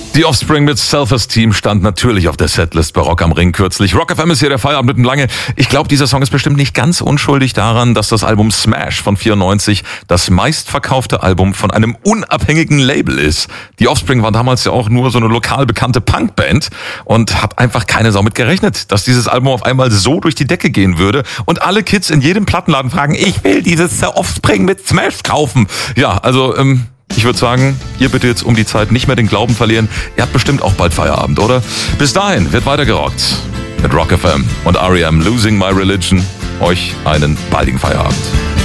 Die Offspring mit Self-Esteem stand natürlich auf der Setlist bei Rock am Ring kürzlich. Rock FM ist hier der Feierabend mitten lange. Ich glaube, dieser Song ist bestimmt nicht ganz unschuldig daran, dass das Album Smash von 94 das meistverkaufte Album von einem unabhängigen Label ist. Die Offspring waren damals ja auch nur so eine lokal bekannte Punkband und hat einfach keine Sau mit gerechnet, dass dieses Album auf einmal so durch die Decke gehen würde und alle Kids in jedem Plattenladen fragen, ich will dieses Offspring mit Smash kaufen. Ja, also, ich würde sagen, ihr bitte jetzt um die Zeit nicht mehr den Glauben verlieren. Ihr habt bestimmt auch bald Feierabend, oder? Bis dahin wird weiter gerockt mit Rock FM und R.E.M. Losing My Religion. Euch einen baldigen Feierabend.